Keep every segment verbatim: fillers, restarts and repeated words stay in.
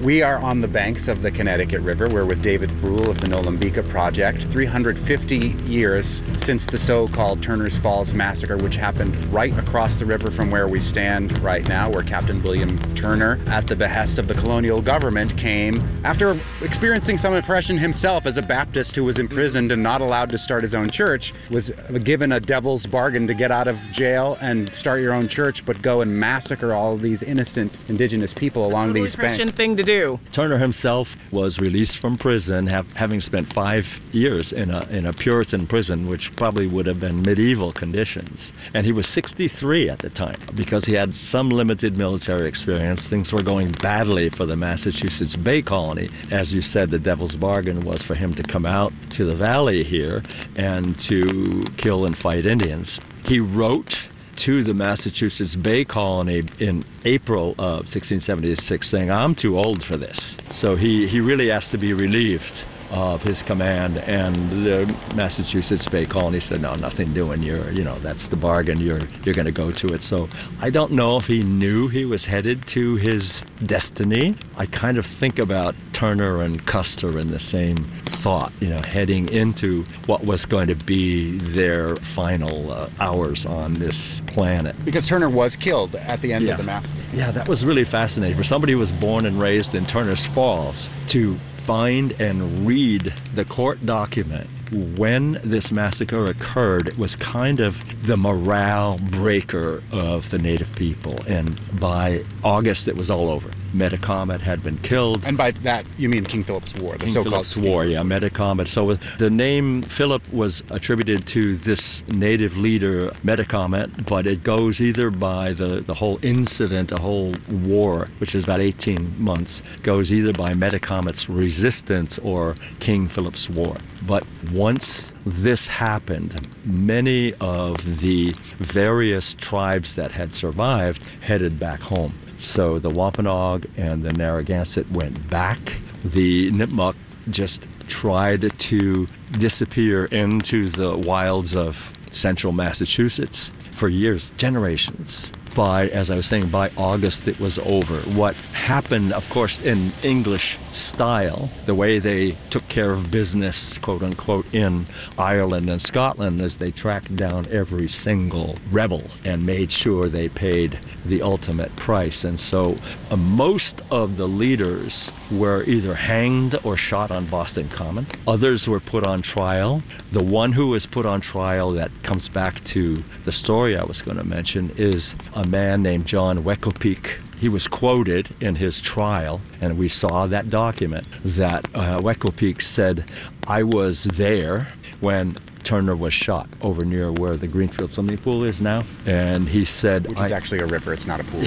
We are on the banks of the Connecticut River. We're with David Brule of the Nolembika Project. three hundred fifty years since the so-called Turner's Falls Massacre, which happened right across the river from where we stand right now, where Captain William Turner, at the behest of the colonial government, came after experiencing some oppression himself as a Baptist who was imprisoned and not allowed to start his own church, was given a devil's bargain to get out of jail and start your own church, but go and massacre all of these innocent indigenous people along That's a these banks. Christian thing to do. Turner himself was released from prison, have, having spent five years in a in a Puritan prison, which probably would have been medieval conditions. And he was sixty-three at the time. Because he had some limited military experience, things were going badly for the Massachusetts Bay Colony. As you said, the devil's bargain was for him to come out to the valley here and to kill and fight Indians. He wrote to the Massachusetts Bay Colony in April of sixteen seventy-six saying, I'm too old for this. So he, he really asked to be relieved of his command, and the Massachusetts Bay Colony said, no, nothing doing. You're, you know, that's the bargain. You're you're going to go to it. So I don't know if he knew he was headed to his destiny. I kind of think about Turner and Custer in the same thought, you know, heading into what was going to be their final uh, hours on this planet. Because Turner was killed at the end Yeah. of the massacre. Yeah, that was really fascinating. For somebody who was born and raised in Turner's Falls to find and read the court document when this massacre occurred, it was kind of the morale breaker of the native people. And by August, it was all over. Metacomet had been killed. And by that, you mean King Philip's War, the King so-called Philip's War, King yeah, Metacomet. So the name Philip was attributed to this native leader, Metacomet, but it goes either by the, the whole incident, a whole war, which is about eighteen months, goes either by Metacomet's resistance or King Philip's War. But once this happened, many of the various tribes that had survived headed back home. So the Wampanoag and the Narragansett went back. The Nipmuc just tried to disappear into the wilds of central Massachusetts for years, generations. By, as I was saying, by August it was over. What happened, of course, in English style, the way they took care of business, quote unquote, in Ireland and Scotland, is they tracked down every single rebel and made sure they paid the ultimate price. And so uh, most of the leaders were either hanged or shot on Boston Common. Others were put on trial. The one who was put on trial, that comes back to the story I was going to mention, is a man named John Wecklepeak. He was quoted in his trial, and we saw that document, that uh, Wecklepeak said, I was there when Turner was shot over near where the Greenfield swimming pool is now. And he said... Which is actually a river, it's not a pool.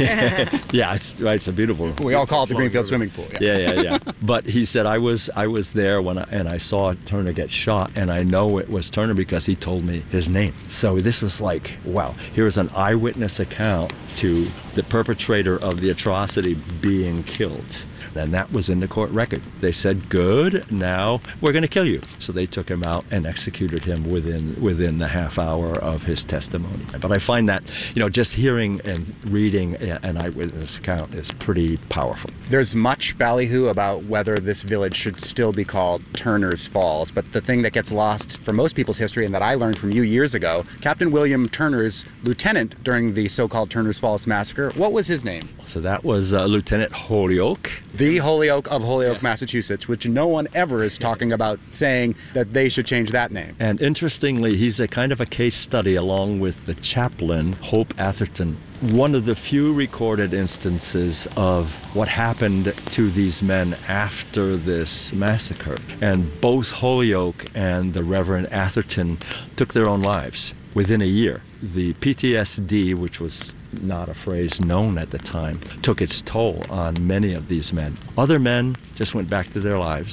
Yeah, it's, right, it's a beautiful... We all call it the Greenfield swimming pool. Yeah, yeah, yeah. yeah. But he said, I was I was there when I, and I saw Turner get shot, and I know it was Turner because he told me his name. So this was like, wow, here's an eyewitness account to the perpetrator of the atrocity being killed. And that was in the court record. They said, good, now we're going to kill you. So they took him out and executed him within within the half hour of his testimony. But I find that, you know, just hearing and reading an eyewitness account is pretty powerful. There's much ballyhoo about whether this village should still be called Turner's Falls. But the thing that gets lost for most people's history, and that I learned from you years ago, Captain William Turner's lieutenant during the so-called Turner's Falls Massacre, what was his name? So that was uh, Lieutenant Holyoke. The Holyoke of Holyoke, Yeah. Massachusetts, which no one ever is talking about saying that they should change that name. And interestingly, he's a kind of a case study along with the chaplain, Hope Atherton. One of the few recorded instances of what happened to these men after this massacre. And both Holyoke and the Reverend Atherton took their own lives within a year. The P T S D, which was not a phrase known at the time, took its toll on many of these men. Other men just went back to their lives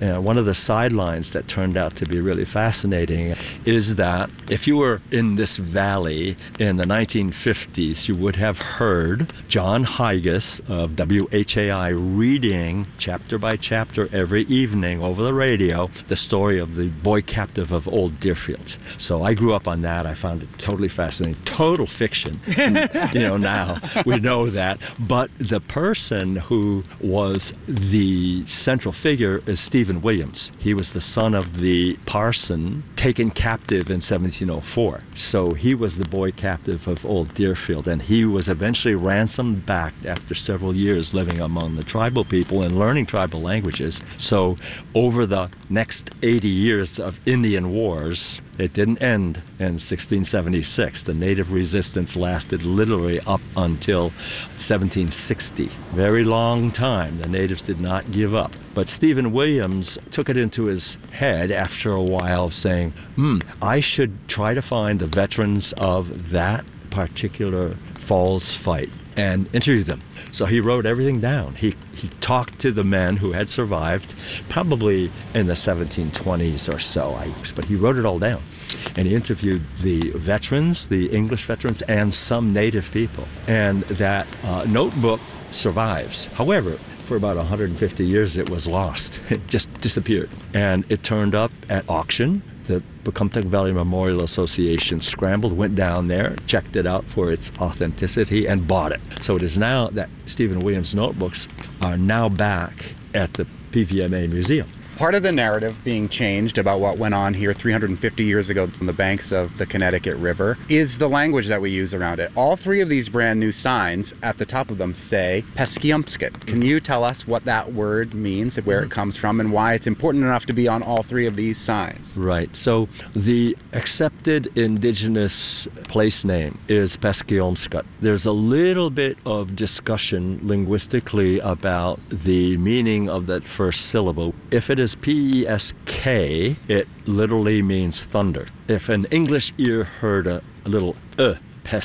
And one of the sidelines that turned out to be really fascinating is that if you were in this valley in the nineteen fifties, you would have heard John Higas of W H A I reading chapter by chapter every evening over the radio the story of the boy captive of Old Deerfield. So I grew up on that. I found it totally fascinating. Total fiction. And, you know, now we know that. But the person who was the central figure is Stephen Williams. He was the son of the parson taken captive in seventeen oh four. So he was the boy captive of Old Deerfield, and he was eventually ransomed back after several years living among the tribal people and learning tribal languages. So over the next eighty years of Indian wars, it didn't end in sixteen seventy-six. The native resistance lasted literally up until seventeen sixty. Very long time. The natives did not give up. But Stephen Williams took it into his head after a while of saying, hmm, I should try to find the veterans of that particular falls fight and interview them. So he wrote everything down. He he talked to the men who had survived, probably in the seventeen twenties or so, I, but he wrote it all down. And he interviewed the veterans, the English veterans, and some native people. And that uh, notebook survives. However, for about one hundred fifty years, it was lost. It just disappeared. And it turned up at auction. The Pocumtuck Valley Memorial Association scrambled, went down there, checked it out for its authenticity, and bought it. So it is now that Stephen Williams notebooks are now back at the P V M A Museum. Part of the narrative being changed about what went on here three hundred fifty years ago from the banks of the Connecticut River is the language that we use around it. All three of these brand new signs at the top of them say Peskiumskut. Can you tell us what that word means, where it comes from, and why it's important enough to be on all three of these signs? Right. So the accepted indigenous place name is Peskiumskut. There's a little bit of discussion linguistically about the meaning of that first syllable. If it is P E S K, it literally means thunder. If an English ear heard a, a little uh,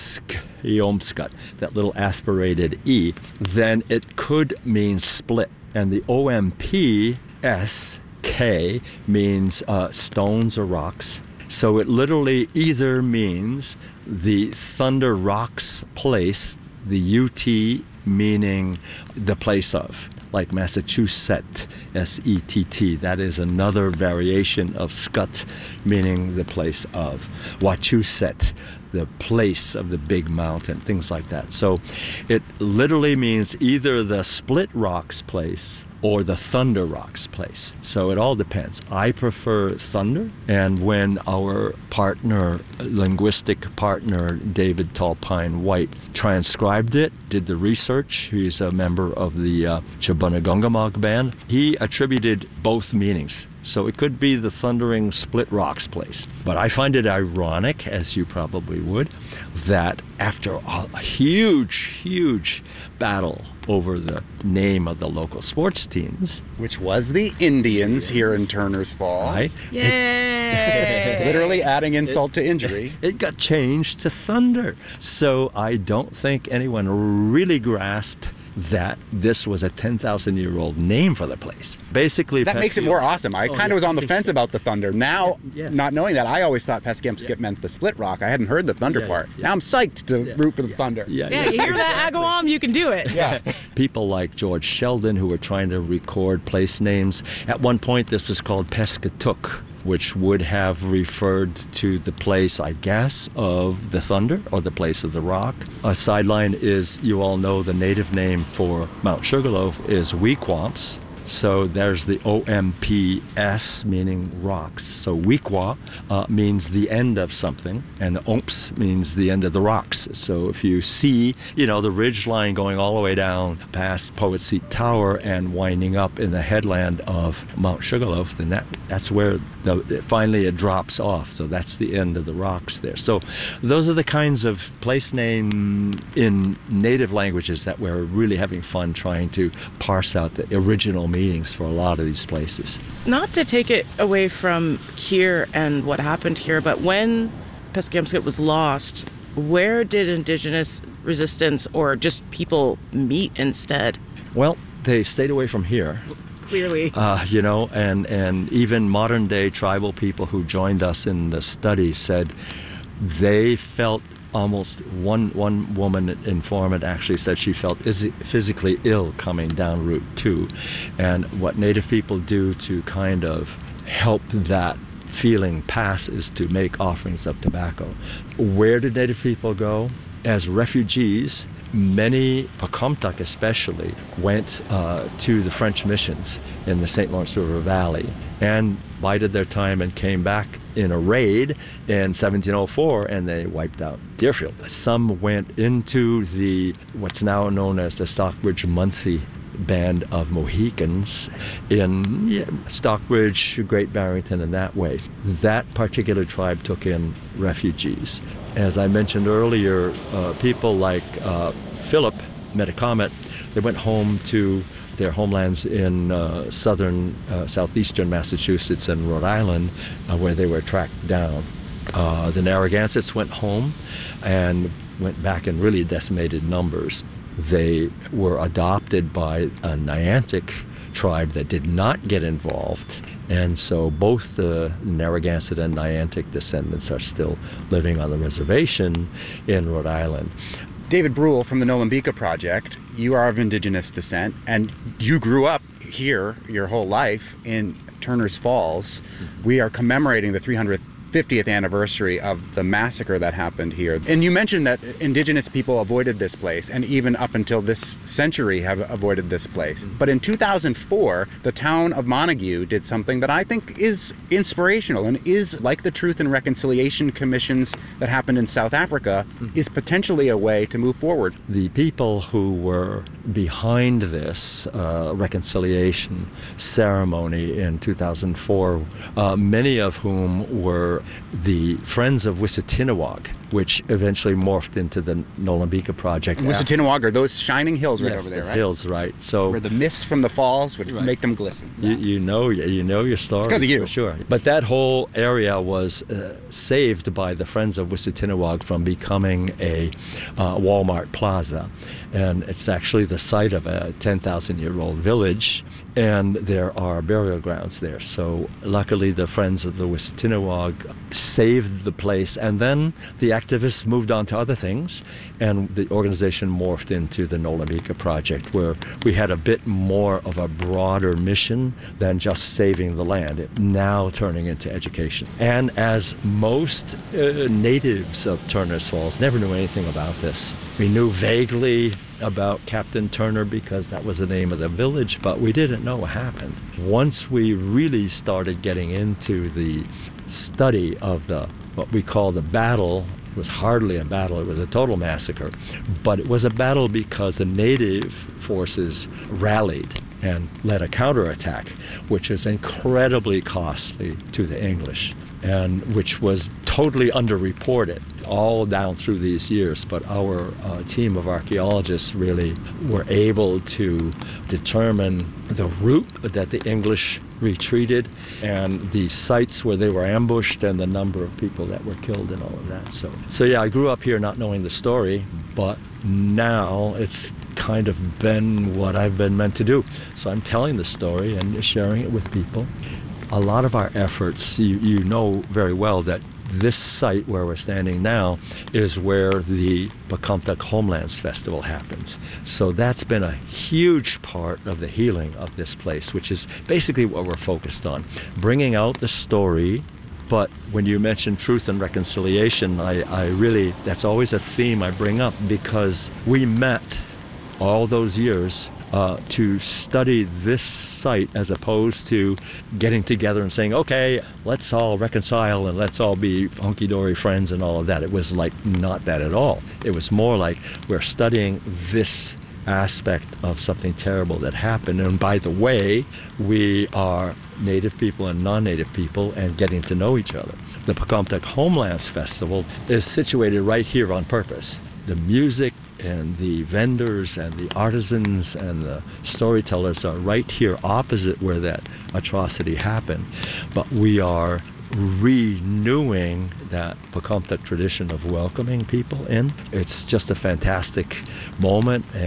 Peskiumskut, that little aspirated E, then it could mean split. And the O M P S K means uh, stones or rocks. So it literally either means the Thunder Rocks place, the U T meaning the place of, like Massachusetts, S E T T. That is another variation of Skut, meaning the place of. Wachusett, the place of the big mountain, things like that. So it literally means either the Split Rocks place or the Thunder Rocks place. So it all depends. I prefer Thunder, and when our partner, linguistic partner, David Tallpine White, transcribed it, did the research, he's a member of the uh, Chibunagungumag band, he attributed both meanings. So it could be the thundering Split Rocks place. But I find it ironic, as you probably would, that after a huge, huge battle over the name of the local sports teams, which was the Indians here in Turner's Falls. Right? Yay! Literally adding insult to injury. It got changed to Thunder. So I don't think anyone really grasped that this was a ten thousand year old name for the place. Basically, that makes it more awesome. I Oh, kind of yeah, was on I the think fence so. about the thunder. Now, Yeah, yeah. not knowing that, I always thought Peskiumskut Yeah. meant the Split Rock. I hadn't heard the thunder Yeah, part. yeah. Now I'm psyched to Yeah, root for the yeah. thunder. Yeah, Yeah, you hear that, Agawam? You can do it. Yeah. People like George Sheldon, who were trying to record place names. At one point, this was called Pescatook, which would have referred to the place, I guess, of the thunder or the place of the rock. A sideline is, you all know, the native name for Mount Sugarloaf is Weequamps. So there's the O M P S, meaning rocks. So Weequa uh, means the end of something, and the Omps means the end of the rocks. So if you see, you know, the ridge line going all the way down past Poet Seat Tower and winding up in the headland of Mount Sugarloaf, then that, that's where the, it finally it drops off. So that's the end of the rocks there. So those are the kinds of place name in native languages that we're really having fun trying to parse out the original meanings for a lot of these places. Not to take it away from here and what happened here, but when Peskiumskut was lost, where did indigenous resistance or just people meet instead? Well, they stayed away from here. Clearly. Uh, you know, and, and even modern day tribal people who joined us in the study said they felt almost, one, one woman informant actually said she felt is- physically ill coming down Route two. And what Native people do to kind of help that feeling pass is to make offerings of tobacco. Where did Native people go? As refugees, many, Pocumtuck especially, went uh, to the French missions in the Saint Lawrence River Valley and bided their time and came back in a raid in seventeen oh four, and they wiped out Deerfield. Some went into the what's now known as the Stockbridge-Munsee band of Mohicans in yeah, Stockbridge, Great Barrington, and that way. That particular tribe took in refugees. As I mentioned earlier, uh, people like uh, Philip Metacomet, they went home to their homelands in uh, southern, uh, southeastern Massachusetts and Rhode Island, uh, where they were tracked down. Uh, the Narragansetts went home and went back in really decimated numbers. They were adopted by a Niantic tribe that did not get involved, and so both the Narragansett and Niantic descendants are still living on the reservation in Rhode Island. David Brule from the Nolembika Project, you are of Indigenous descent, and you grew up here your whole life in Turner's Falls. We are commemorating the three hundred fiftieth anniversary of the massacre that happened here. And you mentioned that Indigenous people avoided this place, and even up until this century have avoided this place. But in two thousand four, the town of Montague did something that I think is inspirational and is like the Truth and Reconciliation Commissions that happened in South Africa, is potentially a way to move forward. The people who were behind this uh, reconciliation ceremony in two thousand four, uh, many of whom were the Friends of Wissatinawag, which eventually morphed into the Nolembika Project. And Wissatinawag are those shining hills right yes, over there, the right? hills, right. So where the mist from the falls would right. make them glisten. You, you know, you know your story. It's 'cause of you. For sure. But that whole area was uh, saved by the Friends of Wissatinawag from becoming a uh, Walmart Plaza, and it's actually the site of a ten thousand year old village, and there are burial grounds there. So luckily, the Friends of the Wissatinawag saved the place, and then the activists moved on to other things, and the organization morphed into the Nolembika Project, where we had a bit more of a broader mission than just saving the land, it now turning into education. And as most uh, natives of Turner's Falls never knew anything about this, we knew vaguely about Captain Turner because that was the name of the village, but we didn't know what happened. Once we really started getting into the study of the what we call the battle, it was hardly a battle, it was a total massacre, but it was a battle because the native forces rallied and led a counterattack, which is incredibly costly to the English, and which was totally underreported all down through these years. But our uh, team of archaeologists really were able to determine the route that the English retreated and the sites where they were ambushed and the number of people that were killed and all of that. So, so yeah, I grew up here not knowing the story, but now it's kind of been what I've been meant to do. So I'm telling the story and sharing it with people. A lot of our efforts, you, you know very well that this site where we're standing now is where the Pocumtuck Homelands Festival happens. So that's been a huge part of the healing of this place, which is basically what we're focused on. Bringing out the story, but when you mention truth and reconciliation, I, I really, that's always a theme I bring up, because we met all those years Uh, to study this site as opposed to getting together and saying, okay, let's all reconcile and let's all be hunky-dory friends and all of that. It was like not that at all. It was more like we're studying this aspect of something terrible that happened. And by the way, we are Native people and non-Native people and getting to know each other. The Pocumtuck Homelands Festival is situated right here on purpose. The music and the vendors and the artisans and the storytellers are right here opposite where that atrocity happened. But we are renewing that Pocumtuck tradition of welcoming people in. It's just a fantastic moment, and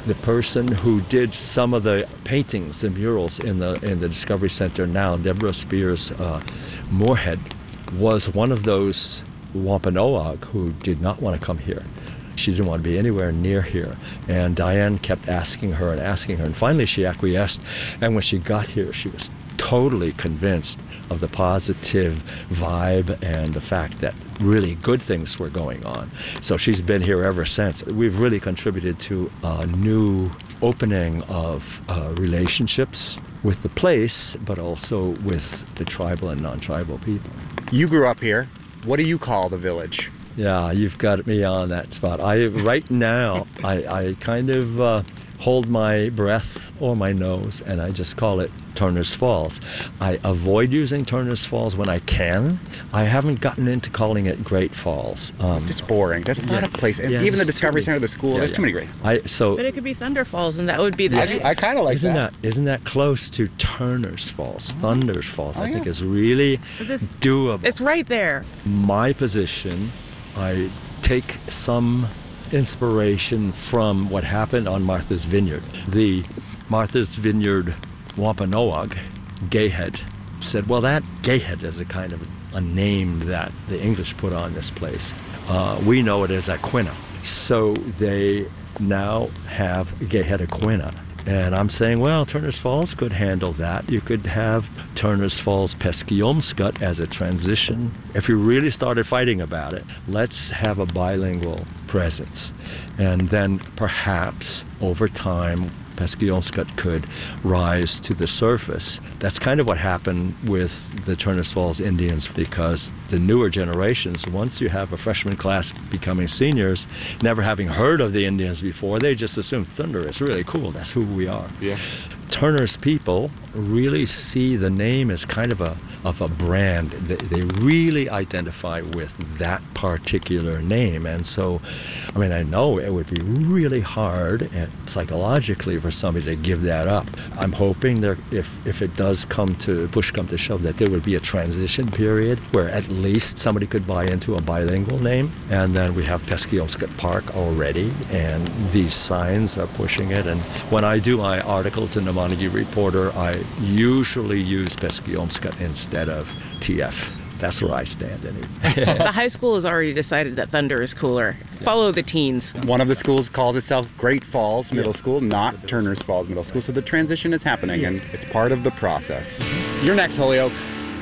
The person who did some of the paintings, the murals in the in the Discovery Center now, Deborah Spears uh, Moorhead, was one of those Wampanoag who did not want to come here. She didn't want to be anywhere near here. And Diane kept asking her and asking her. And finally she acquiesced. And when she got here, she was totally convinced of the positive vibe and the fact that really good things were going on. So she's been here ever since. We've really contributed to a new opening of uh, relationships with the place, but also with the tribal and non-tribal people. You grew up here. What do you call the village? Yeah, you've got me on that spot. I right now, I, I kind of uh, hold my breath or my nose, and I just call it Turner's Falls. I avoid using Turner's Falls when I can. I haven't gotten into calling it Great Falls. Um, it's boring. There's a lot yeah, of places. yeah, Even the Discovery too, Center, the school, yeah, there's yeah. too many great. I so. But it could be Thunder Falls, and that would be the. I, I kind of like isn't that. that. Isn't that close to Turner's Falls? Thunder's Falls, Oh, I think yeah. is really It's just- doable. It's right there. My position, I take some inspiration from what happened on Martha's Vineyard. The Martha's Vineyard Wampanoag, Gayhead, said, well, that Gayhead is a kind of a name that the English put on this place. Uh, we know it as Aquinnah. So they now have Gayhead Aquinnah. And I'm saying, well, Turner's Falls could handle that. You could have Turner's Falls Peskiomscut as a transition. If you really started fighting about it, let's have a bilingual presence. And then perhaps over time, Peskiomscut could rise to the surface. That's kind of what happened with the Turner's Falls Indians, because the newer generations, once you have a freshman class becoming seniors, never having heard of the Indians before, they just assume Thunder is really cool. That's who we are. Yeah. Turner's people really see the name as kind of a of a brand. They, they really identify with that particular name. And so, I mean, I know it would be really hard and psychologically for somebody to give that up. I'm hoping that if, if it does come to, push come to shove, that there would be a transition period where at least somebody could buy into a bilingual name. And then we have Peskiomscut Park already, and these signs are pushing it. And when I do my articles in the Montague Reporter, I usually use Peskiomscut instead of T F. That's where I stand anyway. The high school has already decided that Thunder is cooler. Follow the teens. One of the schools calls itself Great Falls Middle School, not Turner's Falls Middle School. So the transition is happening, and it's part of the process. You're next, Holyoke.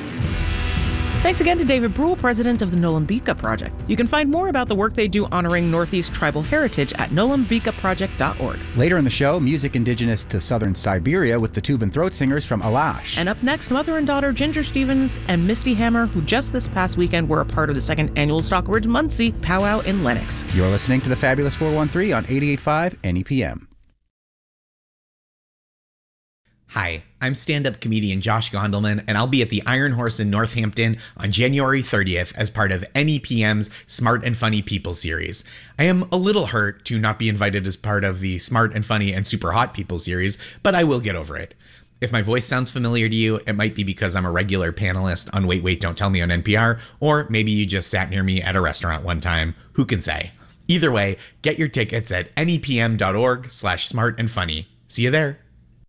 Thanks again to David Brule, president of the Nolambika Project. You can find more about the work they do honoring Northeast tribal heritage at nolambika project dot org. Later in the show, music indigenous to southern Siberia with the tube and throat singers from Alash. And up next, mother and daughter Ginger Stevens and Misty Hammer, who just this past weekend were a part of the second annual Stockwords Muncie powwow in Lenox. You're listening to the Fabulous four one three on eighty-eight point five N E P M. Hi, I'm stand-up comedian Josh Gondelman, and I'll be at the Iron Horse in Northampton on January thirtieth as part of N E P M's Smart and Funny People series. I am a little hurt to not be invited as part of the Smart and Funny and Super Hot People series, but I will get over it. If my voice sounds familiar to you, it might be because I'm a regular panelist on Wait, Wait, Don't Tell Me on N P R, or maybe you just sat near me at a restaurant one time. Who can say? Either way, get your tickets at N E P M dot org slash smart and funny. See you there.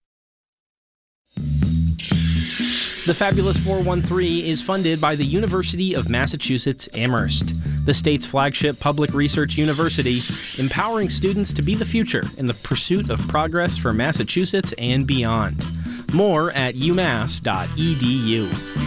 The Fabulous four one three is funded by the University of Massachusetts Amherst, the state's flagship public research university, empowering students to be the future in the pursuit of progress for Massachusetts and beyond. More at umass dot e d u.